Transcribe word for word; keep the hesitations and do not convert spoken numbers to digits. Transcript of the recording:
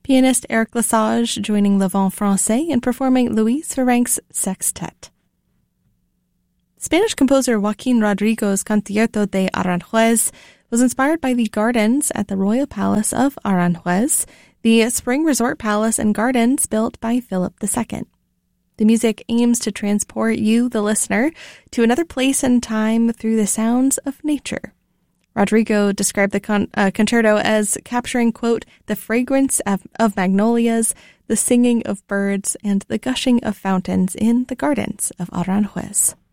Pianist Eric Lesage joining Le Vent Francais in performing Luis Ferenc's Sextet. Spanish composer Joaquin Rodrigo's Concierto de Aranjuez was inspired by the gardens at the Royal Palace of Aranjuez, the spring resort palace and gardens built by Philip the Second. The music aims to transport you, the listener, to another place and time through the sounds of nature. Rodrigo described the con- uh, concerto as capturing, quote, the fragrance of, of magnolias, the singing of birds, and the gushing of fountains in the gardens of Aranjuez.